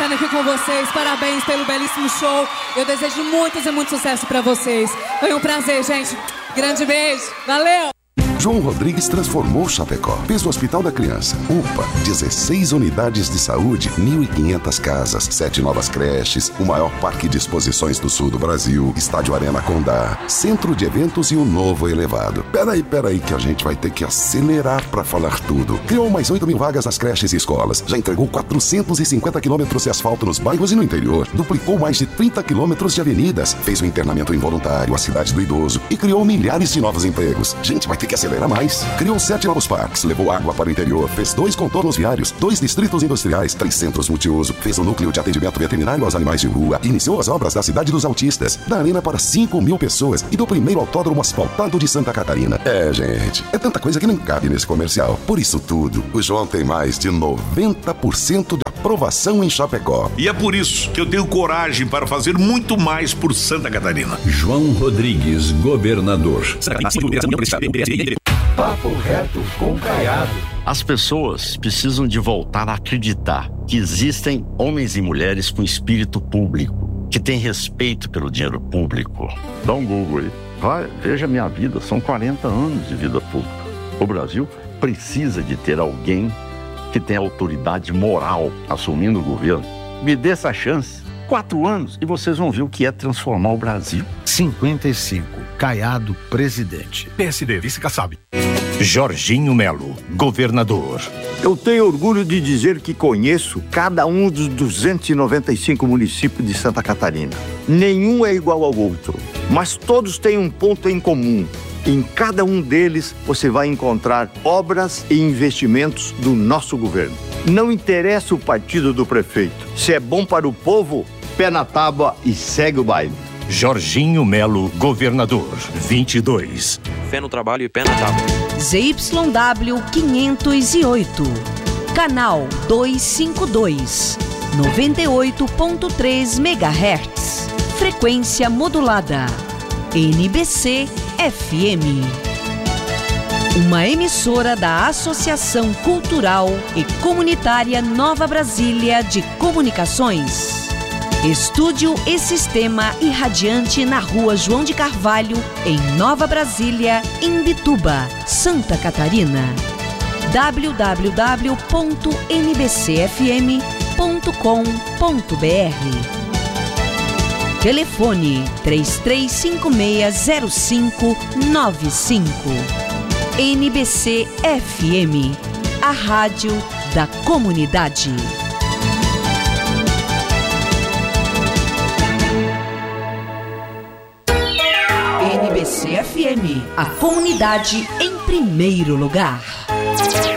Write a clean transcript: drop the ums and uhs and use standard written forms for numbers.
Chapecó aqui com vocês. Parabéns pelo belíssimo show. Eu desejo muitos e muito sucesso pra vocês. Foi um prazer, gente. Grande beijo. Valeu! João Rodrigues transformou Chapecó. Fez o Hospital da Criança, UPA, 16 unidades de saúde, 1.500 casas, 7 novas creches, o maior parque de exposições do sul do Brasil, Estádio Arena Condá, centro de eventos e um novo elevado. Peraí que a gente vai ter que acelerar pra falar tudo. Criou mais 8 mil vagas nas creches e escolas. Já entregou 450 quilômetros de asfalto nos bairros e no interior. Duplicou mais de 30 quilômetros de avenidas. Fez o internamento involuntário, a cidade do idoso e criou milhares de novos empregos. Gente, vai ter que acelerar mais. Criou 7 novos parques, levou água para o interior, fez 2 contornos viários, 2 distritos industriais, 3 centros multiuso, fez o núcleo de atendimento veterinário aos animais de rua, iniciou as obras da Cidade dos Autistas, da arena para 5 mil pessoas e do primeiro autódromo asfaltado de Santa Catarina. Gente, é tanta coisa que nem cabe nesse comercial. Por isso tudo, o João tem mais de 90% de aprovação em Chapecó. E é por isso que eu tenho coragem para fazer muito mais por Santa Catarina. João Rodrigues, governador. Papo reto com Caiado. As pessoas precisam de voltar a acreditar que existem homens e mulheres com espírito público, que têm respeito pelo dinheiro público. Dá um Google aí. Vai, veja minha vida, são 40 anos de vida pública. O Brasil precisa de ter alguém que tenha autoridade moral assumindo o governo. Me dê essa chance. 4 anos e vocês vão ver o que é transformar o Brasil. 55. Caiado, presidente. PSD, vice-Kassab. Jorginho Melo, governador. Eu tenho orgulho de dizer que conheço cada um dos 295 municípios de Santa Catarina. Nenhum é igual ao outro, mas todos têm um ponto em comum. Em cada um deles você vai encontrar obras e investimentos do nosso governo. Não interessa o partido do prefeito. Se é bom para o povo, pé na tábua e segue o baile. Jorginho Melo, governador, 22. Fé no trabalho e pé na tábua. ZYW 508. Canal 252. 98.3 MHz. Frequência modulada. NBC FM. Uma emissora da Associação Cultural e Comunitária Nova Brasília de Comunicações. Estúdio e Sistema Irradiante na Rua João de Carvalho, em Nova Brasília, Imbituba, Santa Catarina. www.nbcfm.com.br. Telefone 33560595. NBC FM, a rádio da comunidade. NBC FM, a comunidade em primeiro lugar.